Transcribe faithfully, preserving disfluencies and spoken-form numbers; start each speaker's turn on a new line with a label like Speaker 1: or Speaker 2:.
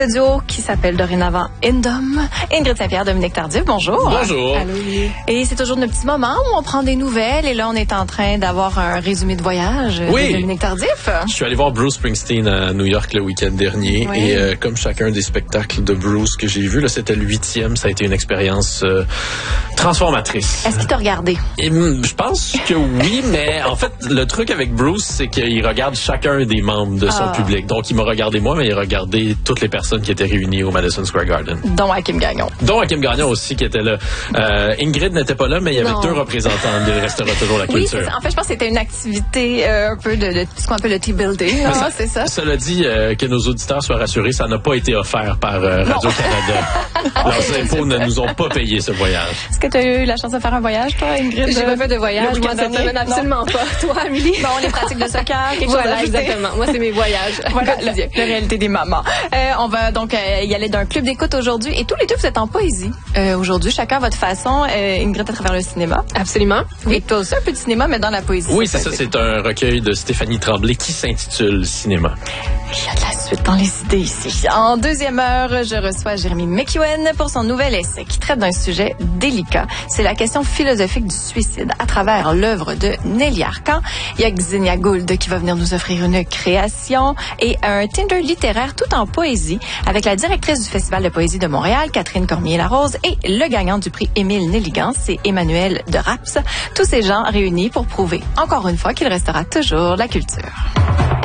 Speaker 1: Duo qui s'appelle dorénavant Indom. Ingrid Saint-Pierre, Dominique Tardif, bonjour.
Speaker 2: Bonjour.
Speaker 1: Allô. Et c'est toujours nos petits moments où on prend des nouvelles et là on est en train d'avoir un résumé de voyage
Speaker 2: oui.
Speaker 1: de Dominique Tardif.
Speaker 2: Je suis allé voir Bruce Springsteen à New York le week-end dernier oui. et euh, comme chacun des spectacles de Bruce que j'ai vu, là c'était le huitième, ça a été une expérience euh, transformatrice.
Speaker 1: Est-ce qu'il t'a regardé?
Speaker 2: Et, je pense que oui, mais en fait le truc avec Bruce c'est qu'il regarde chacun des membres de son ah. public. Donc il m'a regardé moi, mais il a regardé toutes les personnes qui étaient réunies au Madison Square Garden.
Speaker 1: Dont Hakim Gagnon.
Speaker 2: Dont Hakim Gagnon aussi qui était là. Euh, Ingrid n'était pas là, mais il y avait non. deux représentants de Restaurant Toujours la Culture.
Speaker 1: Oui, en fait, je pense que c'était une activité euh, un peu de, de ce qu'on appelle le team-building. Ah, c'est ça.
Speaker 2: Cela dit, euh, que nos auditeurs soient rassurés, ça n'a pas été offert par euh, Radio-Canada. Leurs impôts ne nous ont pas payé ce voyage.
Speaker 1: Est-ce que tu as eu la chance de faire un voyage, toi, Ingrid?
Speaker 3: J'ai pas fait de voyage. Moi, ça ne mène absolument pas. Toi, Amélie?
Speaker 1: Bon, les pratiques de soccer, quelque
Speaker 3: voilà,
Speaker 1: chose à
Speaker 3: exactement. Moi, c'est mes voyages.
Speaker 1: Voilà, la, la réalité des mamans. Euh, on va donc euh, y aller d'un club d'écoute aujourd'hui. Et tous les deux, vous êtes en poésie. Euh, aujourd'hui, chacun à votre façon. Euh, Ingrid à travers le cinéma.
Speaker 3: Absolument.
Speaker 1: Oui. Et toi aussi, un peu de cinéma, mais dans la poésie.
Speaker 2: Oui, c'est ça. C'est un recueil de Stéphanie Tremblay qui s'intitule Cinéma.
Speaker 1: Il y a de la suite dans les idées ici. En deuxième heure, je reçois Jérémy McEwen pour son nouvel essai qui traite d'un sujet délicat. C'est la question philosophique du suicide à travers l'œuvre de Nelly Arcan. Il y a Xenia Gould qui va venir nous offrir une création et un Tinder littéraire tout en poésie avec la directrice du Festival de poésie de Montréal, Catherine Cormier-Larose, et le gagnant du prix Émile Nelligan, c'est Emmanuel de Raps. Tous ces gens réunis pour prouver encore une fois qu'il restera toujours la culture.